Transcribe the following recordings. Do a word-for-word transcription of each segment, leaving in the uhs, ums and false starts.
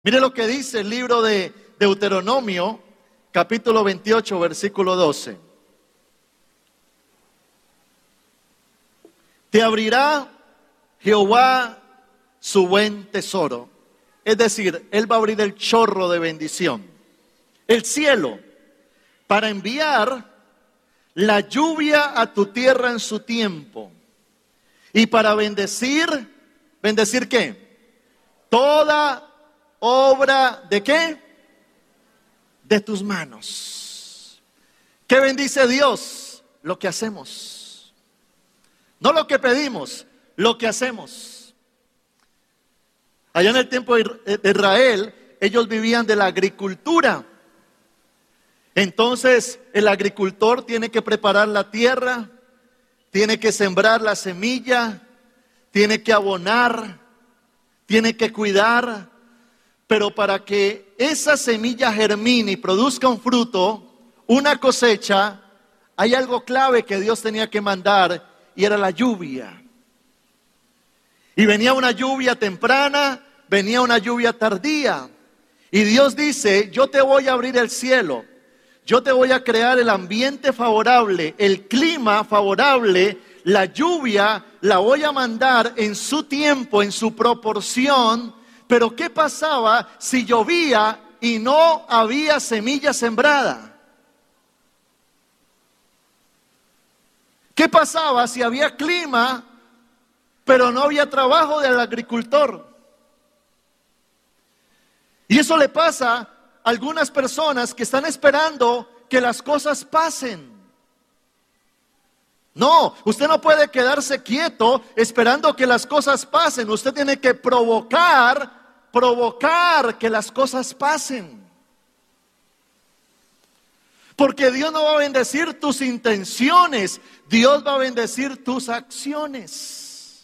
Mire lo que dice el libro de Deuteronomio, capítulo veintiocho, versículo doce. Te abrirá Jehová su buen tesoro. Es decir, Él va a abrir el chorro de bendición, el cielo, para enviar la lluvia a tu tierra en su tiempo. Y para bendecir, ¿bendecir qué? Toda obra de qué? De tus manos. ¿Qué bendice Dios? Lo que hacemos. No lo que pedimos, lo que hacemos. Allá en el tiempo de Israel, ellos vivían de la agricultura. Entonces, el agricultor tiene que preparar la tierra, tiene que sembrar la semilla, tiene que abonar, tiene que cuidar. Pero para que esa semilla germine y produzca un fruto, una cosecha, hay algo clave que Dios tenía que mandar, y era la lluvia. Y venía una lluvia temprana, venía una lluvia tardía. Y Dios dice, yo te voy a abrir el cielo, yo te voy a crear el ambiente favorable, el clima favorable, la lluvia la voy a mandar en su tiempo, en su proporción. Pero ¿qué pasaba si llovía y no había semilla sembrada? ¿Qué pasaba si había clima, pero no había trabajo del agricultor? Y eso le pasa a algunas personas que están esperando que las cosas pasen. No, usted no puede quedarse quieto esperando que las cosas pasen. Usted tiene que provocar, provocar que las cosas pasen. Porque Dios no va a bendecir tus intenciones, Dios va a bendecir tus acciones.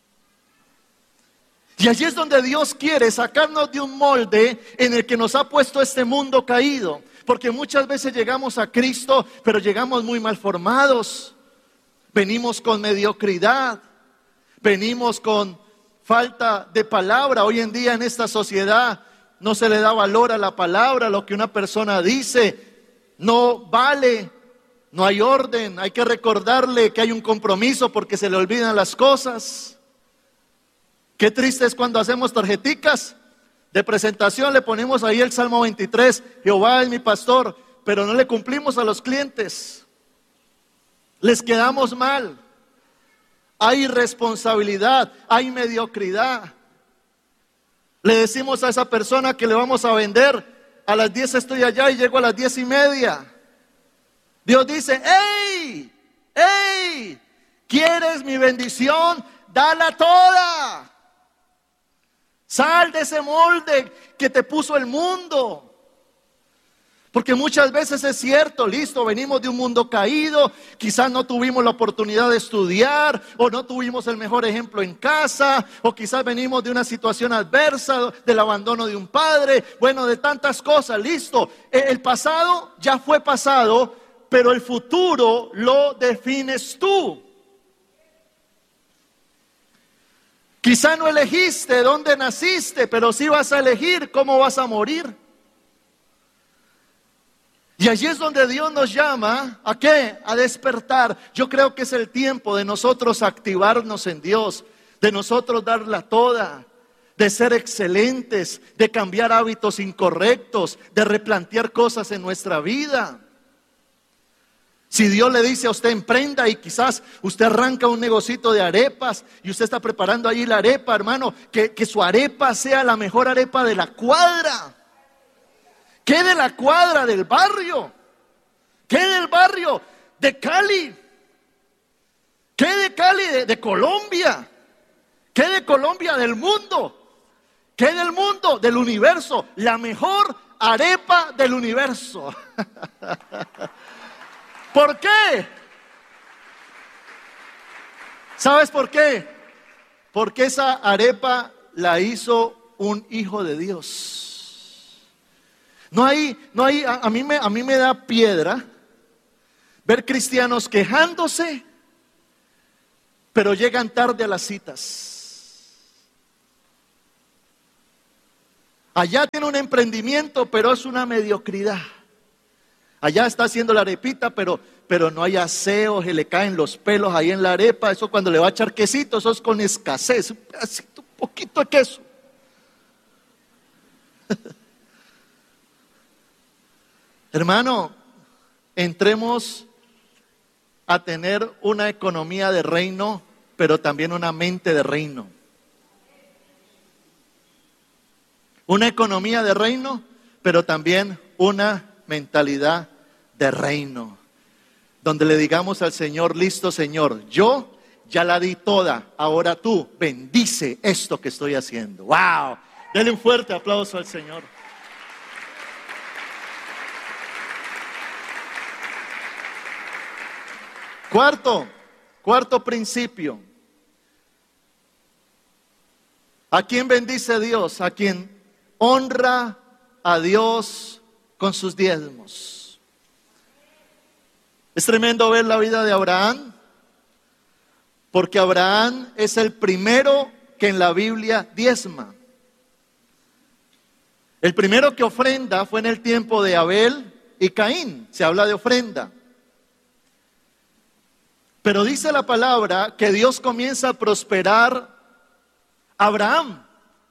Y allí es donde Dios quiere sacarnos de un molde en el que nos ha puesto este mundo caído. Porque muchas veces llegamos a Cristo, pero llegamos muy mal formados. Venimos con mediocridad, venimos con falta de palabra. Hoy en día en esta sociedad no se le da valor a la palabra, lo que una persona dice no vale, no hay orden, hay que recordarle que hay un compromiso porque se le olvidan las cosas. Qué triste es cuando hacemos tarjeticas de presentación, le ponemos ahí el Salmo veintitrés, Jehová es mi pastor, pero no le cumplimos a los clientes. Les quedamos mal. Hay irresponsabilidad, hay mediocridad. Le decimos a esa persona que le vamos a vender, a las diez estoy allá y llego a las diez y media. Dios dice, ¡ey! ¡ey! ¿Quieres mi bendición? ¡Dala toda! Sal de ese molde que te puso el mundo. Porque muchas veces es cierto, listo, venimos de un mundo caído, quizás no tuvimos la oportunidad de estudiar, o no tuvimos el mejor ejemplo en casa, o quizás venimos de una situación adversa, del abandono de un padre, bueno, de tantas cosas, listo. El pasado ya fue pasado, pero el futuro lo defines tú. Quizá no elegiste dónde naciste, pero sí vas a elegir cómo vas a morir. Y allí es donde Dios nos llama, ¿a qué? A despertar. Yo creo que es el tiempo de nosotros activarnos en Dios, de nosotros darla toda, de ser excelentes, de cambiar hábitos incorrectos, de replantear cosas en nuestra vida. Si Dios le dice a usted emprenda y quizás usted arranca un negocito de arepas y usted está preparando ahí la arepa, hermano, que, que su arepa sea la mejor arepa de la cuadra. ¿Qué de la cuadra del barrio? ¿Qué del barrio de Cali? ¿Qué de Cali de, de Colombia? ¿Qué de Colombia del mundo? ¿Qué del mundo del universo? La mejor arepa del universo. ¿Por qué? ¿Sabes por qué? Porque esa arepa la hizo un hijo de Dios. No hay, no hay, a, a mí me, a mí me da piedra ver cristianos quejándose, pero llegan tarde a las citas. Allá tiene un emprendimiento, pero es una mediocridad. Allá está haciendo la arepita, pero, pero no hay aseo, se le caen los pelos ahí en la arepa. Eso cuando le va a echar quesito, eso es con escasez. Un pedacito, un poquito de queso. Hermano, entremos a tener una economía de reino, pero también una mente de reino. Una economía de reino, pero también una mentalidad de reino. Donde le digamos al Señor, listo Señor, yo ya la di toda, ahora tú bendice esto que estoy haciendo. ¡Wow! Denle un fuerte aplauso al Señor. Cuarto, cuarto principio. ¿A quién bendice Dios? A quien honra a Dios con sus diezmos. Es tremendo ver la vida de Abraham, porque Abraham es el primero que en la Biblia diezma. El primero que ofrenda fue en el tiempo de Abel y Caín, se habla de ofrenda. Pero dice la palabra que Dios comienza a prosperar a Abraham.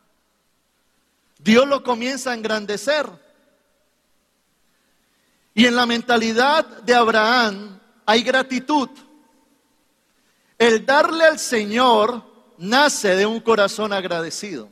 Dios lo comienza a engrandecer. Y en la mentalidad de Abraham hay gratitud. El darle al Señor nace de un corazón agradecido.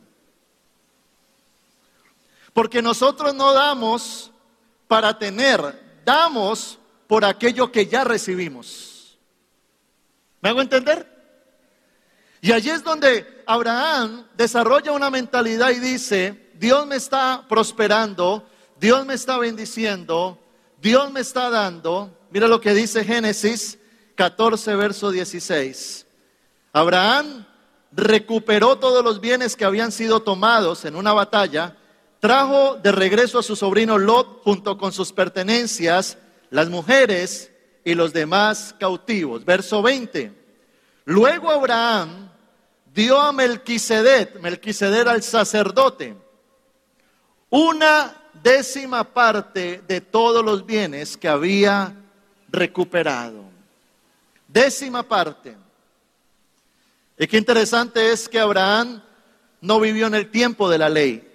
Porque nosotros no damos para tener, damos por aquello que ya recibimos. ¿Me hago entender? Y allí es donde Abraham desarrolla una mentalidad y dice, Dios me está prosperando, Dios me está bendiciendo, Dios me está dando. Mira lo que dice Génesis catorce, verso dieciséis. Abraham recuperó todos los bienes que habían sido tomados en una batalla, trajo de regreso a su sobrino Lot junto con sus pertenencias, las mujeres y los demás cautivos. Verso veinte. Luego Abraham dio a Melquisedec, Melquisedec era el sacerdote, una décima parte de todos los bienes que había recuperado. Décima parte. Y qué interesante es que Abraham no vivió en el tiempo de la ley.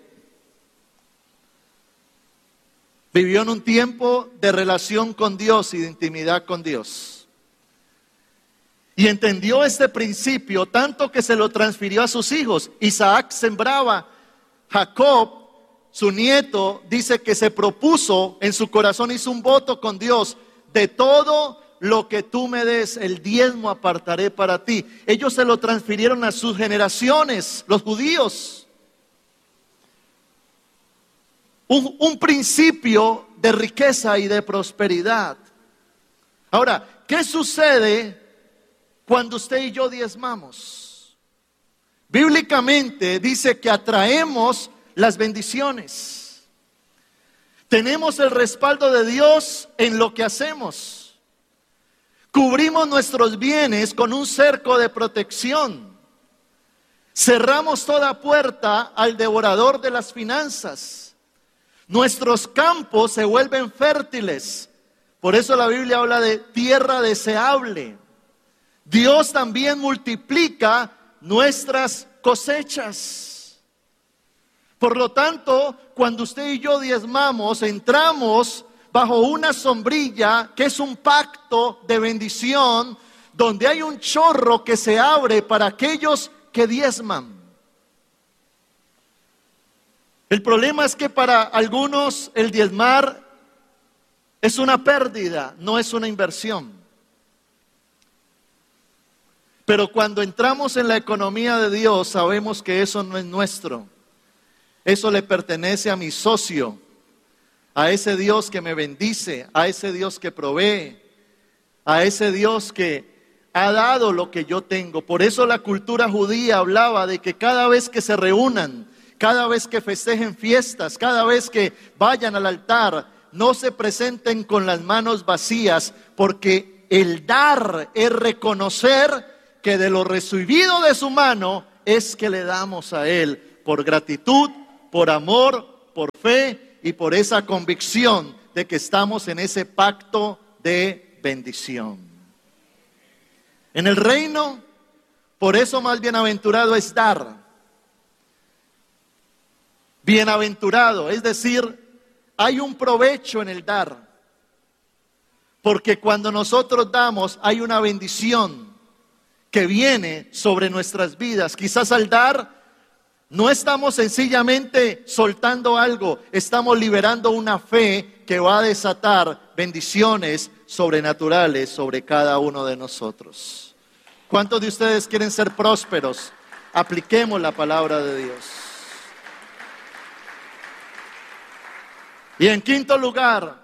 Vivió en un tiempo de relación con Dios y de intimidad con Dios. Y entendió este principio tanto que se lo transfirió a sus hijos. Isaac sembraba. Jacob, su nieto, dice que se propuso en su corazón, hizo un voto con Dios. De todo lo que tú me des, el diezmo apartaré para ti. Ellos se lo transfirieron a sus generaciones, los judíos. Un, un principio de riqueza y de prosperidad. Ahora, ¿qué sucede cuando usted y yo diezmamos? Bíblicamente dice que atraemos las bendiciones. Tenemos el respaldo de Dios en lo que hacemos. Cubrimos nuestros bienes con un cerco de protección. Cerramos toda puerta al devorador de las finanzas. Nuestros campos se vuelven fértiles. Por eso la Biblia habla de tierra deseable. Dios también multiplica nuestras cosechas. Por lo tanto, cuando usted y yo diezmamos, entramos bajo una sombrilla que es un pacto de bendición, donde hay un chorro que se abre para aquellos que diezman. El problema es que para algunos el diezmar es una pérdida, no es una inversión. Pero cuando entramos en la economía de Dios, sabemos que eso no es nuestro. Eso le pertenece a mi socio, a ese Dios que me bendice, a ese Dios que provee, a ese Dios que ha dado lo que yo tengo. Por eso la cultura judía hablaba de que cada vez que se reúnan, cada vez que festejen fiestas, cada vez que vayan al altar, no se presenten con las manos vacías, porque el dar es reconocer que de lo recibido de su mano es que le damos a Él por gratitud, por amor, por fe y por esa convicción de que estamos en ese pacto de bendición. En el reino, por eso más bienaventurado es dar. Bienaventurado, es decir, hay un provecho en el dar. Porque cuando nosotros damos, hay una bendición que viene sobre nuestras vidas. Quizás al dar, no estamos sencillamente soltando algo, estamos liberando una fe que va a desatar bendiciones sobrenaturales sobre cada uno de nosotros. ¿Cuántos de ustedes quieren ser prósperos? Apliquemos la palabra de Dios. Y en quinto lugar,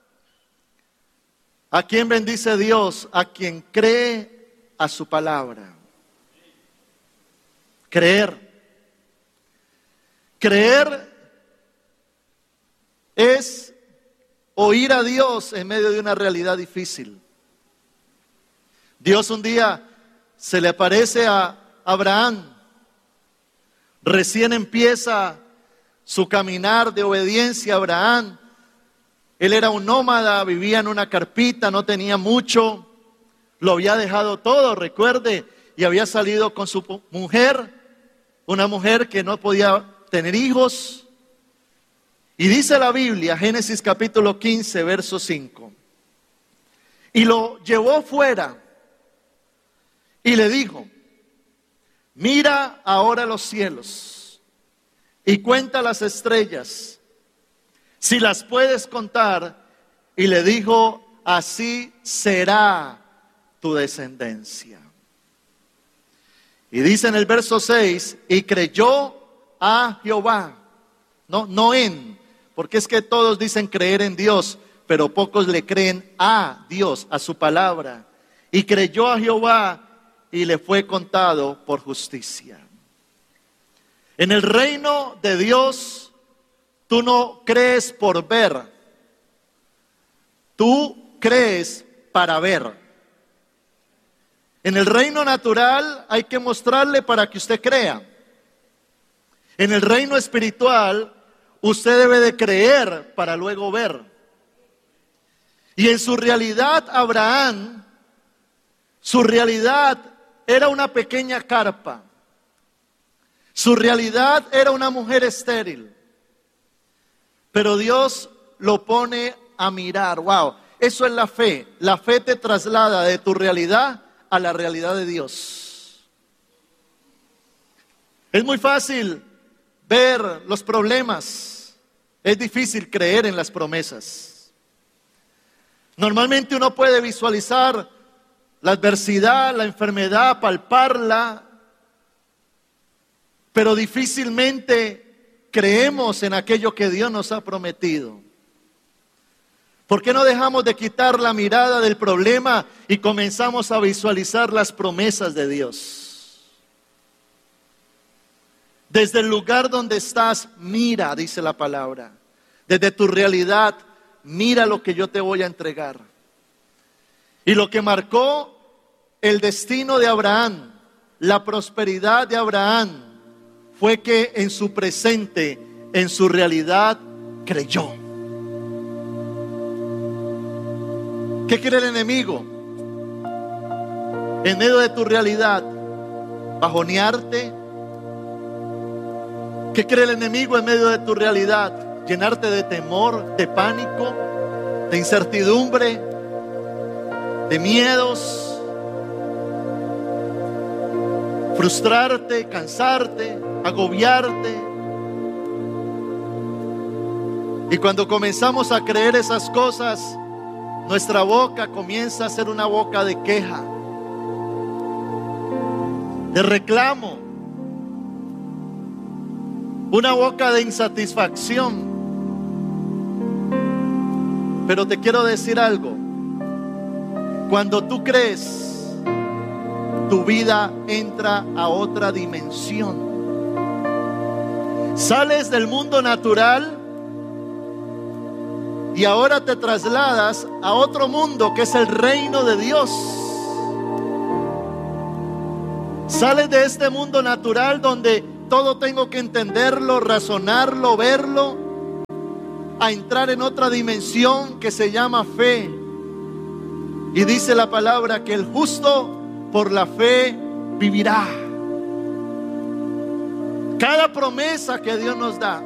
¿a quién bendice Dios? A quien cree a su palabra. Creer. Creer es oír a Dios en medio de una realidad difícil. Dios un día se le aparece a Abraham. Recién empieza su caminar de obediencia a Abraham. Él era un nómada, vivía en una carpita, no tenía mucho, lo había dejado todo, recuerde, y había salido con su mujer, una mujer que no podía tener hijos. Y dice la Biblia, Génesis capítulo quince, verso cinco, y lo llevó fuera y le dijo: mira ahora los cielos y cuenta las estrellas, si las puedes contar. Y le dijo: así será tu descendencia. Y dice en el verso seis, y creyó a Jehová, no, no en, porque es que todos dicen creer en Dios, pero pocos le creen a Dios, a su palabra. Y creyó a Jehová y le fue contado por justicia. En el reino de Dios, tú no crees por ver, tú crees para ver. En el reino natural hay que mostrarle para que usted crea. En el reino espiritual, usted debe de creer para luego ver. Y en su realidad, Abraham, su realidad era una pequeña carpa. Su realidad era una mujer estéril. Pero Dios lo pone a mirar. Wow, eso es la fe. La fe te traslada de tu realidad a la realidad de Dios. Es muy fácil ver los problemas. Es difícil creer en las promesas. Normalmente uno puede visualizar la adversidad, la enfermedad, palparla, pero difícilmente creemos en aquello que Dios nos ha prometido. ¿Por qué no dejamos de quitar la mirada del problema y comenzamos a visualizar las promesas de Dios? Desde el lugar donde estás, mira, dice la palabra. Desde tu realidad, mira lo que yo te voy a entregar. Y lo que marcó el destino de Abraham, la prosperidad de Abraham, fue que en su presente, en su realidad, creyó. ¿Qué quiere el enemigo? En medio de tu realidad, bajonearte. ¿Qué quiere el enemigo en medio de tu realidad? Llenarte de temor, de pánico, de incertidumbre, de miedos, frustrarte, cansarte, agobiarte. Y cuando comenzamos a creer esas cosas, nuestra boca comienza a ser una boca de queja, de reclamo, una boca de insatisfacción. Pero te quiero decir algo: cuando tú crees, tu vida entra a otra dimensión. Sales del mundo natural y ahora te trasladas a otro mundo que es el reino de Dios. Sales de este mundo natural donde todo tengo que entenderlo, razonarlo, verlo, a entrar en otra dimensión que se llama fe. Y dice la palabra que el justo por la fe vivirá. Cada promesa que Dios nos da.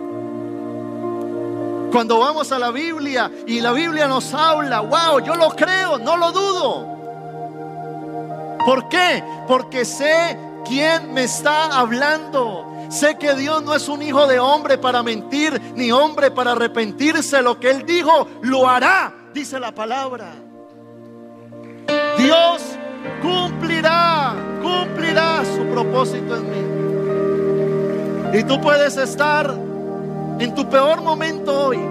Cuando vamos a la Biblia y la Biblia nos habla, wow, yo lo creo, no lo dudo. ¿Por qué? Porque sé quién me está hablando. Sé que Dios no es un hijo de hombre para mentir, ni hombre para arrepentirse. Lo que Él dijo, lo hará, dice la palabra. Dios cumplirá, cumplirá su propósito en mí. Y tú puedes estar en tu peor momento hoy,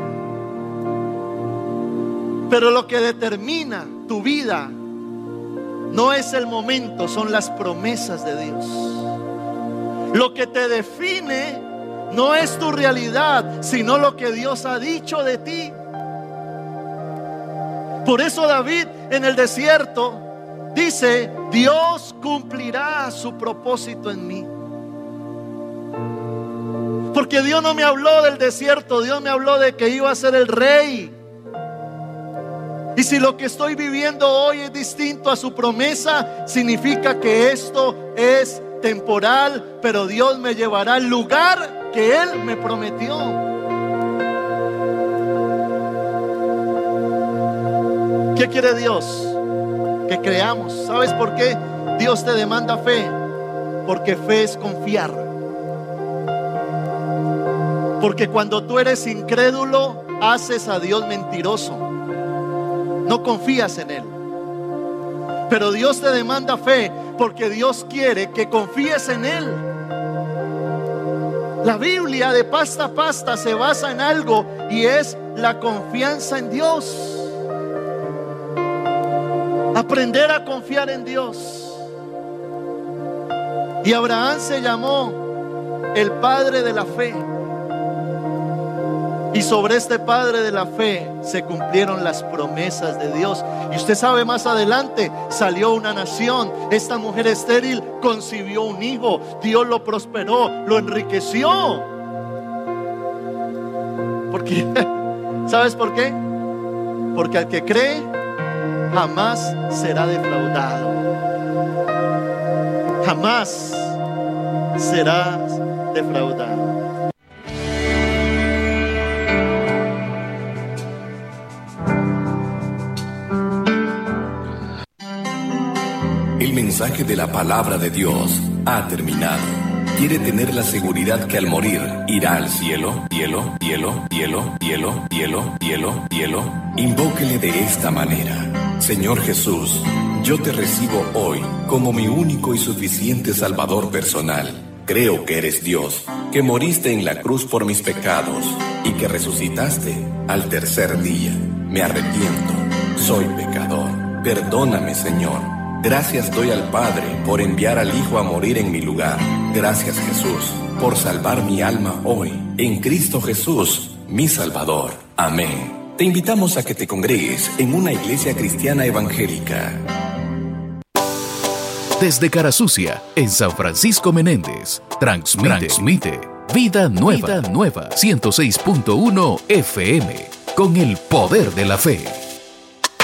pero lo que determina tu vida no es el momento, son las promesas de Dios. Lo que te define no es tu realidad, sino lo que Dios ha dicho de ti. Por eso David en el desierto dice: Dios cumplirá su propósito en mí. Porque Dios no me habló del desierto, Dios me habló de que iba a ser el rey. Y si lo que estoy viviendo hoy es distinto a su promesa, significa que esto es temporal, pero Dios me llevará al lugar que Él me prometió. ¿Qué quiere Dios? Que creamos. ¿Sabes por qué Dios te demanda fe? Porque fe es confiar. Porque cuando tú eres incrédulo, haces a Dios mentiroso. No confías en Él. Pero Dios te demanda fe porque Dios quiere que confíes en Él. La Biblia de pasta a pasta se basa en algo, y es la confianza en Dios. Aprender a confiar en Dios. Y Abraham se llamó el padre de la fe. Y sobre este padre de la fe se cumplieron las promesas de Dios. Y usted sabe, más adelante salió una nación. Esta mujer estéril concibió un hijo. Dios lo prosperó, lo enriqueció. ¿Por qué? ¿Sabes por qué? Porque al que cree jamás será defraudado. Jamás será defraudado. El mensaje de la palabra de Dios ha terminado. ¿Quiere tener la seguridad que al morir irá al cielo? Cielo, cielo, cielo, cielo, cielo, cielo, cielo. Invóquele de esta manera: Señor Jesús, yo te recibo hoy como mi único y suficiente Salvador personal. Creo que eres Dios, que moriste en la cruz por mis pecados y que resucitaste al tercer día. Me arrepiento, soy pecador. Perdóname, Señor. Gracias doy al Padre por enviar al Hijo a morir en mi lugar. Gracias, Jesús, por salvar mi alma hoy, en Cristo Jesús, mi Salvador. Amén. Te invitamos a que te congregues en una iglesia cristiana evangélica. Desde Carasucia, en San Francisco Menéndez, transmite, transmite Vida Nueva, Vida Nueva, ciento seis punto uno F M, con el poder de la fe.